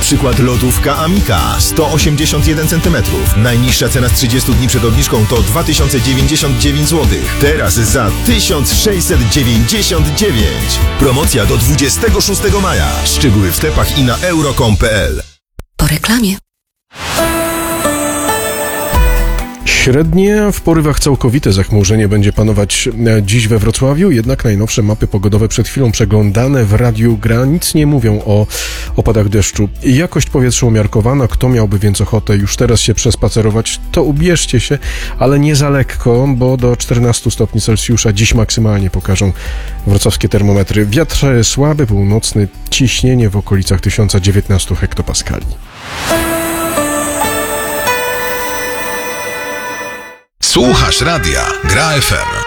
Na przykład lodówka Amika 181 cm. Najniższa cena z 30 dni przed obniżką to 2099 zł. Teraz za 1699. Promocja do 26 maja. Szczegóły w sklepach i na euro.com.pl. Po reklamie. Średnie, w porywach całkowite zachmurzenie będzie panować dziś we Wrocławiu, jednak najnowsze mapy pogodowe przed chwilą przeglądane w Radiu Gra nic nie mówią o opadach deszczu. Jakość powietrza umiarkowana, kto miałby więc ochotę już teraz się przespacerować, to ubierzcie się, ale nie za lekko, bo do 14 stopni Celsjusza dziś maksymalnie pokażą wrocławskie termometry. Wiatr słaby, północny, ciśnienie w okolicach 1019 hektopaskali. Słuchasz radia Gra FM.